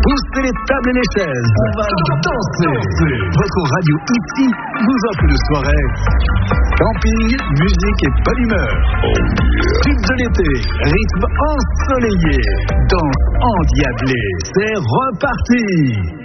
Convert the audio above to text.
Poussez les tables et les chaises. On va danser. Votre radio ici vous offre une soirée. Camping, musique et bonne humeur. Tube de l'été, rythme ensoleillé, danse endiablée. C'est reparti.